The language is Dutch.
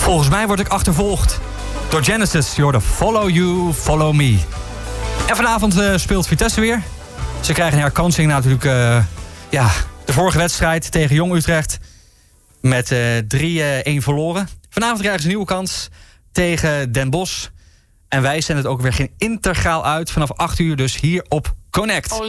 Volgens mij word ik achtervolgd door Genesis. Je hoorde Follow You, Follow Me. En vanavond speelt Vitesse weer. Ze krijgen een herkansing natuurlijk. De vorige wedstrijd tegen Jong Utrecht met 3-1 verloren. Vanavond krijgen ze een nieuwe kans tegen Den Bosch. En wij zenden het ook weer geen integraal uit vanaf 8 uur, dus hier op Connect.